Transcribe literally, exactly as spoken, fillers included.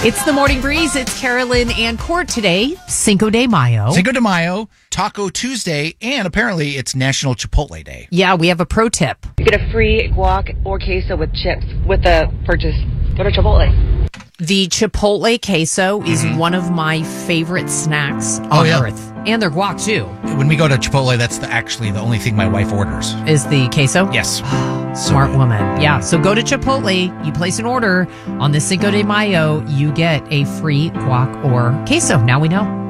It's the Morning Breeze. It's Carolyn and Court today. Cinco de Mayo. Cinco de Mayo, Taco Tuesday, and apparently it's National Chipotle Day. Yeah, we have a pro tip. You get a free guac or queso with chips with the purchase. Go to Chipotle. The Chipotle queso is mm-hmm. one of my favorite snacks on oh, yeah. earth. And their guac, too. When we go to Chipotle, that's the, actually the only thing my wife orders. Is the queso? Yes. Smart so woman. Yeah. So go to Chipotle. You place an order on the Cinco de Mayo. You get a free guac or queso. Now we know.